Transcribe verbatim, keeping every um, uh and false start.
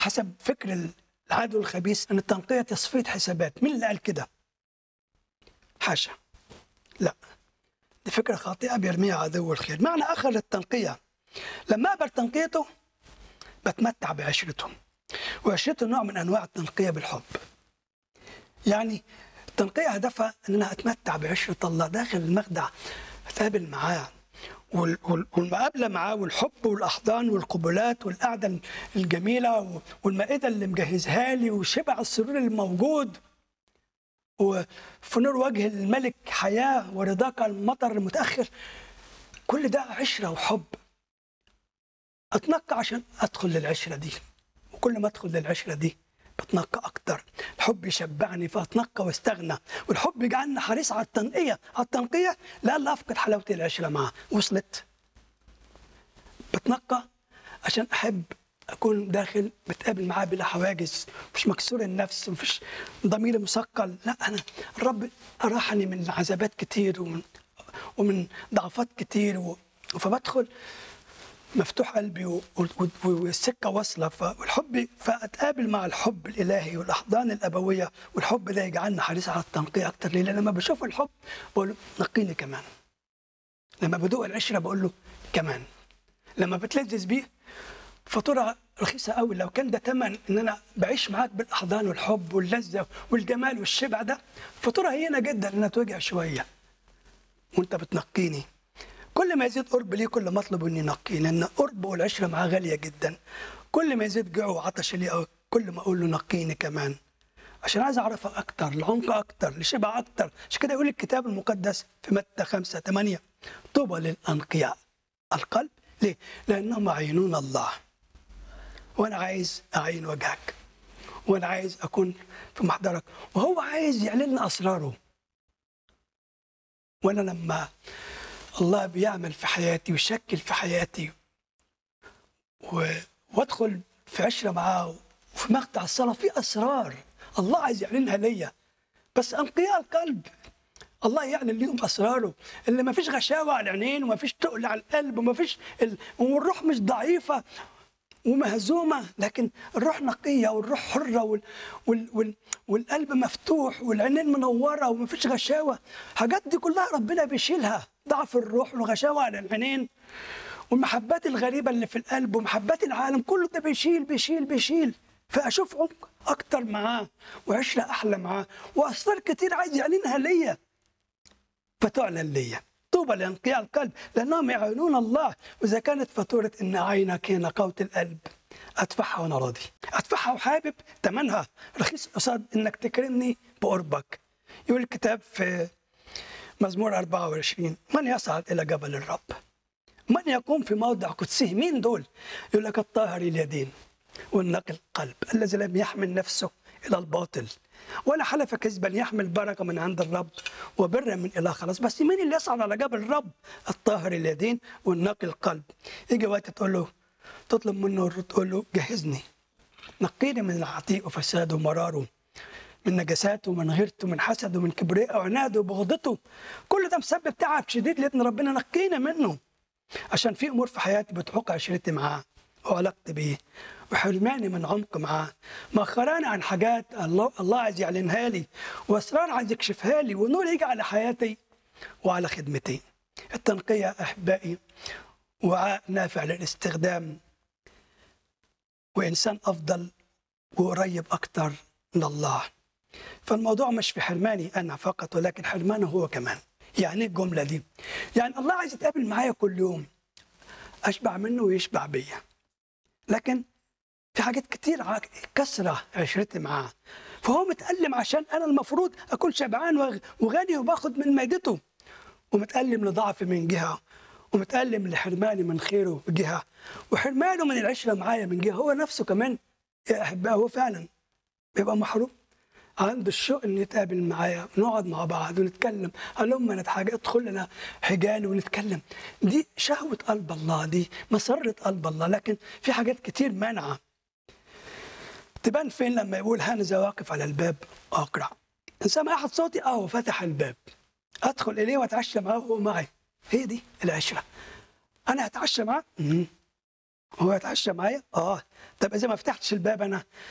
حسب فكر العدو الخبيث ان التنقية تصفية حسابات. مين اللي قال كده؟ حاشا، لا، دي فكرة خاطئة بيرميها عدو الخير. معنى آخر للتنقية، لما أقبل تنقيته بتمتع بعشرته، وعشرته نوع من أنواع التنقية بالحب. يعني التنقية هدفها أن أنا أتمتع بعشرة الله داخل المخدع، أتقابل معاه، والمقابلة معاه والحب والأحضان والقبلات والقعدة الجميلة والمائدة اللي مجهزها لي وشبع السرور الموجود وفي نور وجه الملك حياة ورضاك المطر المتأخر. كل ده عشرة وحب. أتنقى عشان أدخل للعشرة دي، وكل ما أدخل للعشرة دي بتنقى أكتر. الحب يشبعني فأتنقى واستغنى، والحب يجعلني حريص على التنقية على التنقية لألا أفقد حلاوة العشرة معاه. وصلت؟ بتنقى عشان أحب أكون داخل متقابل معاه بلا حواجز، مش مكسور النفس، مفيش ضميري مثقل. لا، أنا الرب أراحني من عذابات كتير ومن ومن ضعفات كتير، فبدخل مفتوح قلبي والسكه واصله. والحب فاتقابل مع الحب الالهي والاحضان الابويه، والحب ده يجعلنا حريص على التنقيه اكتر. ليه؟ لما بشوف الحب بقول له نقيني كمان. لما بدوق العشره بقول له كمان. لما بتلذذ بيه فاتوره رخيصه قوي. لو كان ده ثمن ان انا بعيش معاك بالاحضان والحب واللذه والجمال والشبع، ده فاتوره هينه جدا ان اتوجع شويه وانت بتنقيني. كل ما يزيد قرب ليه كل ما اطلب اني نقيه، لان قرب والعشره معاه غاليه جدا. كل ما يزيد جوع وعطش ليه كل ما اقول له نقيني كمان، عشان عايز اعرفك اكتر، لعمق اكتر، لشبع اكتر. عشان كده يقول الكتاب المقدس في متى خمسة ثمانية: طوبى للانقياء القلب. ليه؟ لانهم يعينون الله. وانا عايز اعين وجهك، وانا عايز اكون في محضرك، وهو عايز يعلن لنا اسراره. وانا لما الله بيعمل في حياتي ويشكل في حياتي وادخل في عشره معاه وفي مقطع الصلاه، في اسرار الله عايز يعلنها ليا. بس انقياء القلب الله يعلن ليهم اسراره، اللي ما فيش غشاوه على العينين وما فيش تقل على القلب وما فيش ال... والروح مش ضعيفه ومهزومه، لكن الروح نقيه والروح حره وال... وال... وال... والقلب مفتوح والعينين منوره وما فيش غشاوه. الحاجات دي كلها ربنا بيشيلها. ضعف الروح والغشاوه على العينين والمحبات الغريبه اللي في القلب ومحبات العالم، كله ده بيشيل بيشيل بيشيل. فاشوف عمق اكتر معاه وعشره احلى معاه واسرار كتير عايز يعلنها ليا فتعلن ليا. طوبى لانقياء القلب لانهم يعينون الله. واذا كانت فاتوره ان عينك هي نقاوه القلب ادفعها وانا راضي، ادفعها وحابب ثمنها رخيص قصاد انك تكرمني بقربك. يقول الكتاب في مزمور أربعة وعشرين: من يصعد الى جبل الرب؟ من يقوم في موضع قدسه؟ مين دول؟ يقول لك الطاهر اليدين والنقي القلب الذي لم يحمل نفسه الى الباطل ولا حلف كذبا، يحمل بركه من عند الرب وبر من اله خلاص. بس مين اللي يصعد على جبل الرب؟ الطاهر اليدين والنقي القلب. يجي وقت تقول له، تطلب منه تقول له جهزني، نقيني من العتيق وفساده ومراره، من نجاساته ومن غيرته ومن حسده ومن كبرياءه وعناده وبغضته. كل ده مسبب تعب شديد لابن ربنا، نقينا منه. عشان في امور في حياتي بتعوق عشرتي معاه وعلاقتي بيه وحرماني من عمق معاه، مأخراني عن حاجات الله الله عايز يعلنها لي واسرار عايز يكشفها لي ونور يجي على حياتي وعلى خدمتي. التنقية احبائي وعاء نافع للاستخدام، وانسان افضل وقريب اكتر من الله. فالموضوع مش في حرماني انا فقط، ولكن حرمانه هو كمان. يعني الجمله دي يعني الله عايز يتقابل معايا كل يوم، اشبع منه ويشبع بيا، لكن في حاجات كتير كسره عشرتي معاه. فهو متألم عشان انا المفروض اكون شبعان وغني وباخد من مائدته، ومتألم لضعفي من جهه، ومتألم لحرماني من خيره بجهه، وحرمانه من العشره معايا من جهه. هو نفسه كمان يا احبائي هو فعلا بيبقى محروم، عنده الشوق ان يتقابل معايا ونقعد مع بعض ونتكلم. هلما نتحاجة ادخل لنا حجال ونتكلم. دي شهوة قلب الله، دي مسرة قلب الله. لكن في حاجات كتير مانعة. تبان فين؟ لما يقول هانذا واقف على الباب اقرع، ان سمع احد صوتي اه فتح الباب ادخل اليه واتعشى معاه وهو معي. هي دي العشرة. انا هتعشى معاه هو يتعشى معايا؟ اه. طب اذا ما فتحتش الباب انا